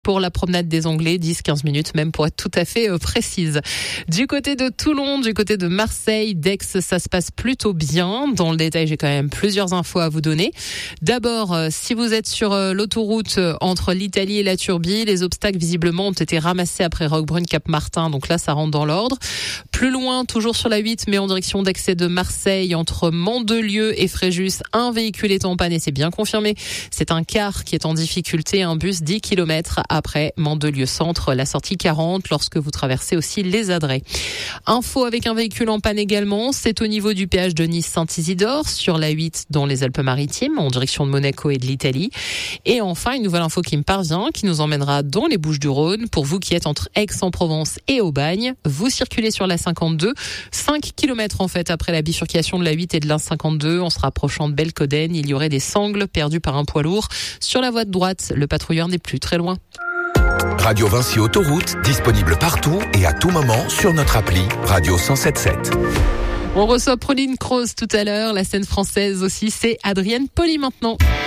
pour la promenade des Anglais, 10-15 minutes même pour être tout à fait précise. Du côté de Toulon, du côté de Marseille, d'Aix, ça se passe plutôt bien. Dans le détail, j'ai quand même plusieurs infos à vous donner. D'abord, si vous êtes sur l'autoroute entre l'Italie et la Turbie, les obstacles visiblement ont été ramassés après Roquebrune-Cap-Martin, donc là ça rentre dans l'ordre. Plus loin, toujours sur la 8, mais en direction d'Aix et de Marseille, entre Mandelieu et Fréjus, un véhicule est en panne et c'est bien confirmé. C'est un car qui est en difficulté, un bus 10 km après Mandelieu Centre, la sortie 40, lorsque vous traversez aussi les Adrets. Info avec un véhicule en panne également, c'est au niveau du péage de Nice-Saint-Isidore, sur la 8 dans les Alpes-Maritimes, en direction de Monaco et de l'Italie. Et enfin, une nouvelle info qui me parvient, qui nous emmènera dans les Bouches-du-Rhône. Pour vous qui êtes entre Aix-en-Provence et Aubagne, vous circulez sur la 52, 5 km en fait après la bifurcation de la 8 et de l'A52, en se rapprochant de Belcoden, il y aurait des sangles perdues par un poids lourd. Sur la voie de droite, le patrouilleur n'est plus très loin. Radio Vinci Autoroute, disponible partout et à tout moment sur notre appli Radio 107.7. On reçoit Pauline Croze tout à l'heure, la scène française aussi, c'est Adrienne Pauly maintenant.